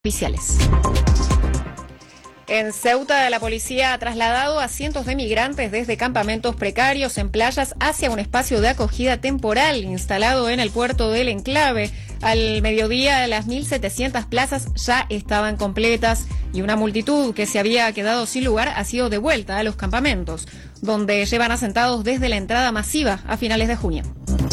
oficiales. En Ceuta, la policía ha trasladado a cientos de migrantes desde campamentos precarios en playas hacia un espacio de acogida temporal instalado en el puerto del enclave. Al mediodía, las 1.700 plazas ya estaban completas y una multitud que se había quedado sin lugar ha sido devuelta a los campamentos, donde llevan asentados desde la entrada masiva a finales de junio.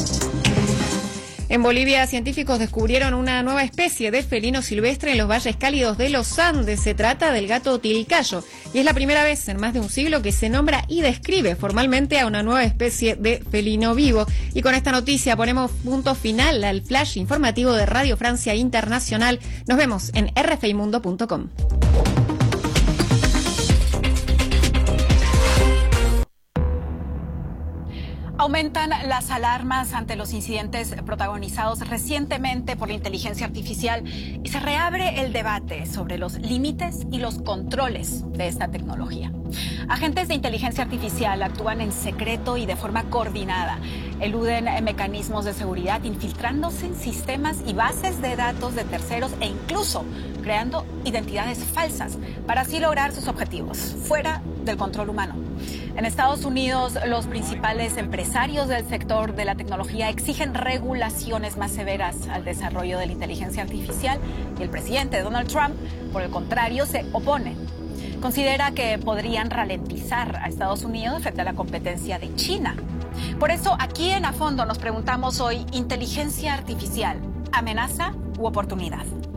En Bolivia, científicos descubrieron una nueva especie de felino silvestre en los valles cálidos de los Andes. Se trata del gato tilicayo y es la primera vez en más de un siglo que se nombra y describe formalmente a una nueva especie de felino vivo. Y con esta noticia ponemos punto final al flash informativo de Radio Francia Internacional. Nos vemos en rfimundo.com. Aumentan las alarmas ante los incidentes protagonizados recientemente por la inteligencia artificial y se reabre el debate sobre los límites y los controles de esta tecnología. Agentes de inteligencia artificial actúan en secreto y de forma coordinada. Eluden mecanismos de seguridad, infiltrándose en sistemas y bases de datos de terceros e incluso creando identidades falsas para así lograr sus objetivos, fuera del control humano. En Estados Unidos, los principales empresarios del sector de la tecnología exigen regulaciones más severas al desarrollo de la inteligencia artificial y el presidente Donald Trump, por el contrario, se opone. Considera que podrían ralentizar a Estados Unidos frente a la competencia de China. Por eso, aquí en A Fondo nos preguntamos hoy, ¿inteligencia artificial, amenaza u oportunidad?